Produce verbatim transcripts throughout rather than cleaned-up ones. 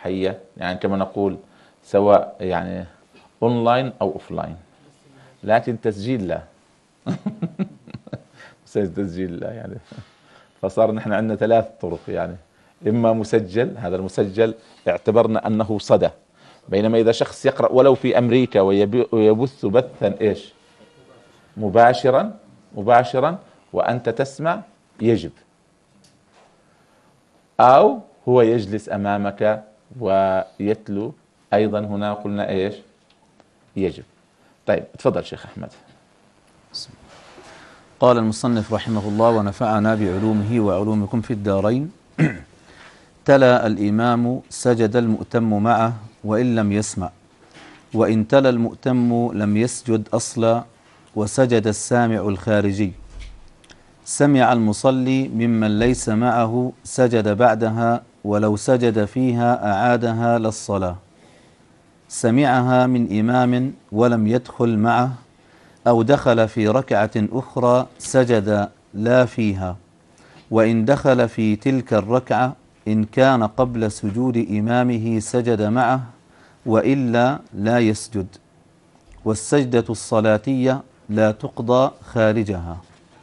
حية، يعني كما نقول سواء يعني اونلاين او اوفلاين، لكن تسجيل لا. تسجيل لا يعني. فصار نحن عندنا ثلاث طرق، يعني اما مسجل، هذا المسجل اعتبرنا انه صدى، بينما اذا شخص يقرأ ولو في امريكا ويبث بثا ايش مباشرا مباشرا وانت تسمع يجب، او هو يجلس امامك ويتلو ايضا، هنا قلنا ايش يجب. طيب تفضل شيخ احمد. قال المصنف رحمه الله ونفعنا بعلومه وعلومكم في الدارين. تلا الإمام سجد المؤتم معه وإن لم يسمع، وإن تلا المؤتم لم يسجد أصلا، وسجد السامع الخارجي. سمع المصلي ممن ليس معه سجد بعدها، ولو سجد فيها أعادها للصلاة. سمعها من إمام ولم يدخل معه، أو دخل في ركعة أخرى سجد لا فيها، وإن دخل في تلك الركعة إن كان قبل سجود إمامه سجد معه، وإلا لا يسجد. والسجدة الصلاتية لا تقضى خارجها.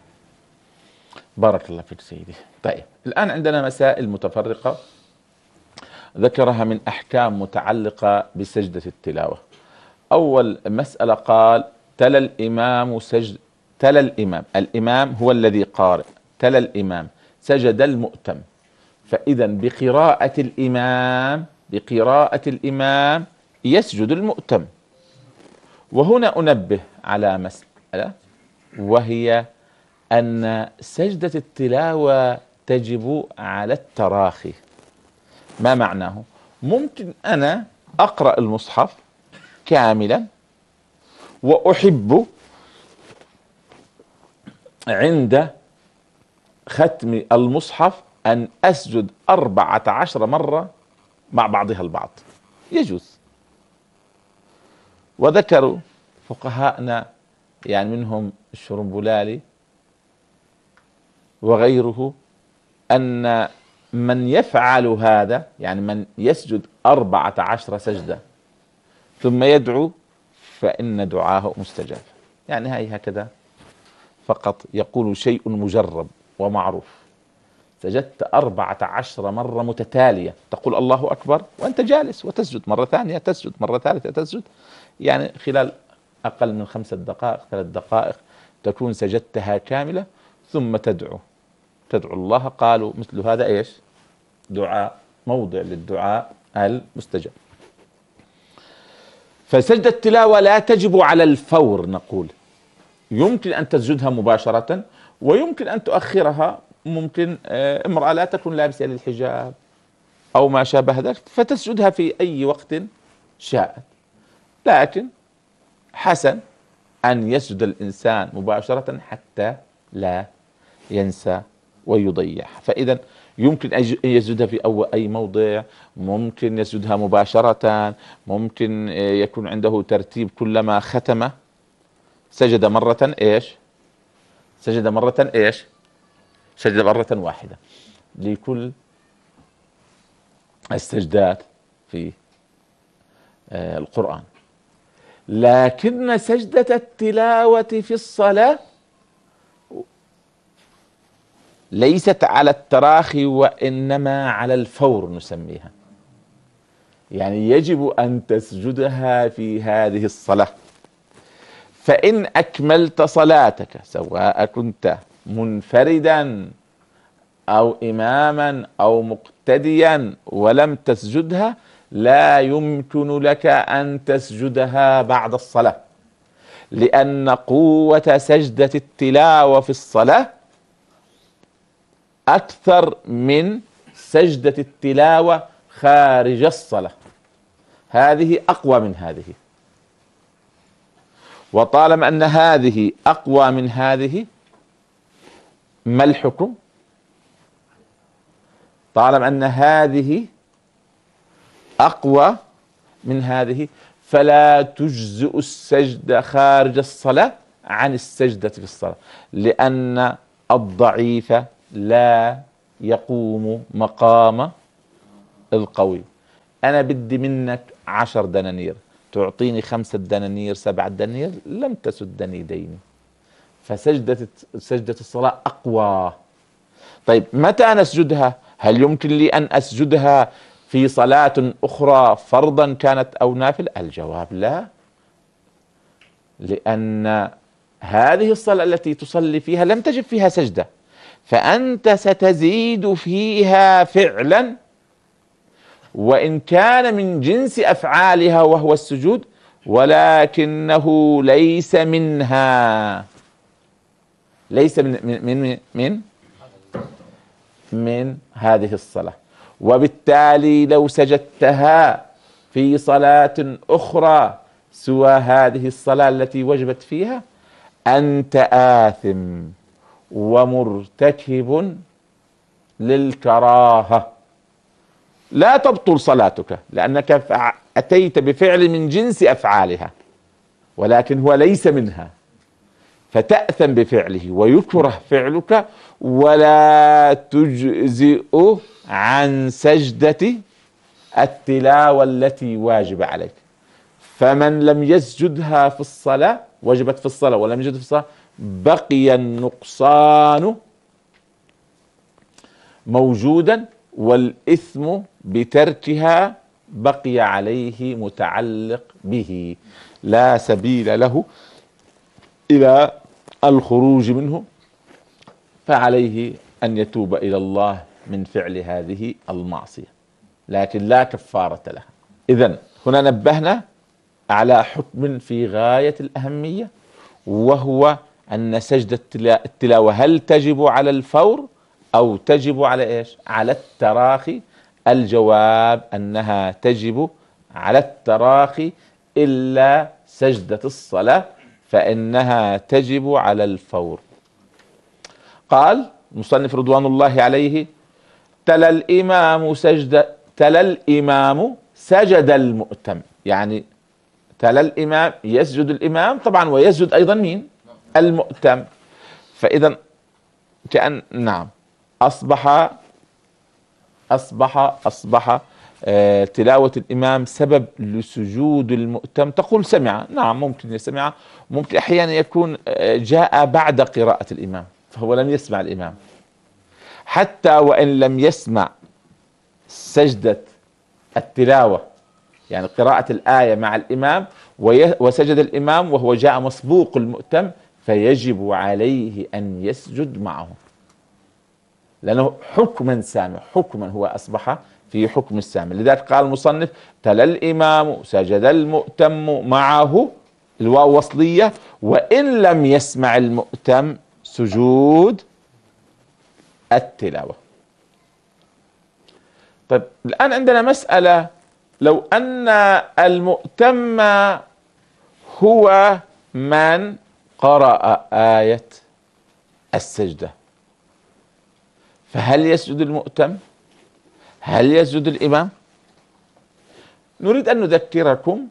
بارك الله فيك سيدي. طيب الآن عندنا مسائل متفرقة ذكرها من أحكام متعلقة بسجدة التلاوة. أول مسألة قال تلا الإمام سجد، تلا الإمام، الإمام هو الذي قارئ، تلا الإمام سجد المؤتم، فإذا بقراءة الإمام بقراءة الإمام يسجد المؤتم. وهنا أنبه على مسألة، وهي أن سجدة التلاوة تجب على التراخي. ما معناه؟ ممكن أنا أقرأ المصحف كاملا وأحب عند ختم المصحف أن أسجد أربعة عشر مرة مع بعضها البعض، يجوز. وذكروا فقهاءنا يعني منهم الشرنبلالي وغيره أن من يفعل هذا، يعني من يسجد أربعة عشر سجدة ثم يدعو، فإن دعاه مستجاب. يعني هاي هكذا فقط يقول شيء مجرب ومعروف. سجدت أربعة عشر مرة متتالية، تقول الله أكبر وأنت جالس، وتسجد مرة ثانية، تسجد مرة ثالثة، تسجد، يعني خلال أقل من خمسة دقائق ثلاث دقائق تكون سجدتها كاملة، ثم تدعو تدعو الله. قالوا مثل هذا ايش دعاء، موضع للدعاء المستجاب. فسجدة التلاوة لا تجب على الفور، نقول يمكن أن تسجدها مباشرة ويمكن أن تؤخرها. ممكن امرأة لا تكون لابسة للحجاب أو ما شابه ذلك فتسجدها في أي وقت شاءت، لكن حسن أن يسجد الإنسان مباشرة حتى لا ينسى ويضيع. فإذا يمكن أن يسجدها في أول أي موضع، ممكن يسجدها مباشرة، ممكن يكون عنده ترتيب، كلما ختم سجد مرة ايش سجد مرة ايش سجد مرة واحدة لكل السجدات في القرآن. لكن سجدة التلاوة في الصلاة ليست على التراخي وإنما على الفور نسميها، يعني يجب أن تسجدها في هذه الصلاة. فإن أكملت صلاتك سواء كنت منفردا أو إماما أو مقتديا ولم تسجدها، لا يمكن لك أن تسجدها بعد الصلاة، لأن قوة سجدة التلاوة في الصلاة أكثر من سجدة التلاوة خارج الصلاة، هذه أقوى من هذه. وطالما أن هذه أقوى من هذه، ما الحكم؟ طالما أن هذه أقوى من هذه فلا تجزئ السجدة خارج الصلاة عن السجدة في الصلاة، لأن الضعيف لا يقوم مقام القوي. أنا بدي منك عشر دنانير، تعطيني خمسة دنانير سبعة دنانير، لم تسدني ديني. فسجدة سجدة الصلاة أقوى. طيب متى نسجدها؟ هل يمكن لي أن أسجدها في صلاة أخرى فرضا كانت أو نافل؟ الجواب لا، لأن هذه الصلاة التي تصلي فيها لم تجب فيها سجدة، فأنت ستزيد فيها فعلا وإن كان من جنس أفعالها وهو السجود، ولكنه ليس منها، ليس من من من من, من هذه الصلاة. وبالتالي لو سجدتها في صلاة أخرى سوى هذه الصلاة التي وجبت فيها أنت آثم ومرتكب للكراهة، لا تبطل صلاتك لأنك أتيت بفعل من جنس أفعالها ولكن هو ليس منها، فتأثم بفعله ويكره فعلك ولا تجزئ عن سجدة التلاوة التي واجب عليك. فمن لم يسجدها في الصلاة، وجبت في الصلاة ولم يسجد في الصلاة، بقي النقصان موجودا والإثم بتركها بقي عليه متعلق به، لا سبيل له إلى الخروج منه، فعليه أن يتوب إلى الله من فعل هذه المعصية، لكن لا كفارة لها. إذن هنا نبهنا على حكم في غاية الأهمية، وهو أن سجدة التلاوة هل تجب على الفور أو تجب على إيش؟ على التراخي. الجواب أنها تجب على التراخي إلا سجدة الصلاة فإنها تجب على الفور. قال مصنف رضوان الله عليه: تلا الإمام سجد تلا الإمام سجد المؤتم، يعني تلا الإمام يسجد الإمام طبعا ويسجد أيضا مين؟ المؤتم. فإذا كأن نعم أصبح أصبح أصبح آه تلاوة الإمام سبب لسجود المؤتم. تقول سمع، نعم ممكن يسمع، ممكن أحيانا يكون آه جاء بعد قراءة الإمام فهو لم يسمع الإمام، حتى وإن لم يسمع سجدة التلاوة يعني قراءة الآية مع الإمام وسجد الإمام وهو جاء مسبوق المؤتم، فيجب عليه أن يسجد معه لأنه حكما سامع، حكما هو أصبح في حكم السامع. لذلك قال المصنف: تلا الإمام سجد المؤتم معه، الواو وصلية، وإن لم يسمع المؤتم سجود التلاوة. طيب الآن عندنا مسألة: لو أن المؤتم هو من قرأ آية السجدة، فهل يسجد المؤتم؟ هل يسجد الإمام؟ نريد أن نذكركم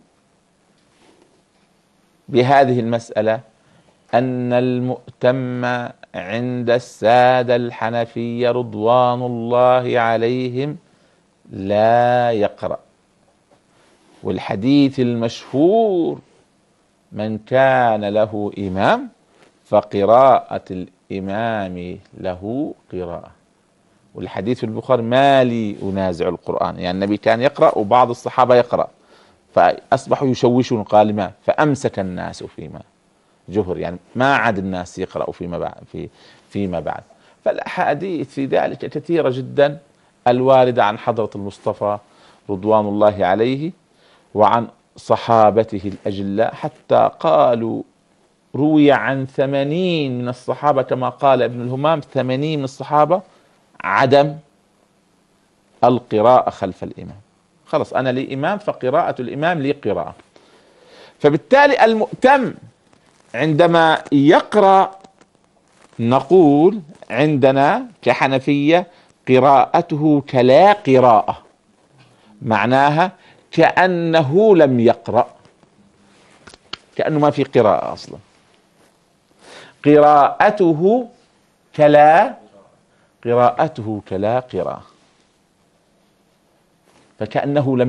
بهذه المسألة أن المؤتم عند السادة الحنفية رضوان الله عليهم لا يقرأ، والحديث المشهور: من كان له إمام فقراءة الإمام له قراءة. والحديث في البخاري: ما لي أنازع القرآن، يعني النبي كان يقرأ وبعض الصحابة يقرأ فأصبحوا يشوشون، قال ما فأمسك الناس فيما جهر، يعني ما عاد الناس يقرأوا فيما بعد في فيما بعد. فالأحاديث في ذلك كثيرة جدا الواردة عن حضرة المصطفى رضوان الله عليه وعن صحابته الأجلاء، حتى قالوا روي عن ثمانين من الصحابة كما قال ابن الهمام، ثمانين من الصحابة عدم القراءة خلف الإمام، خلص أنا لي إمام فقراءة الإمام لي قراءة. فبالتالي المؤتم عندما يقرأ نقول عندنا كحنفية قراءته كلا قراءة، معناها كأنه لم يقرأ، كأنه ما في قراءة أصلا. قراءته كلا قراءته كلا قراءة، فكأنه لم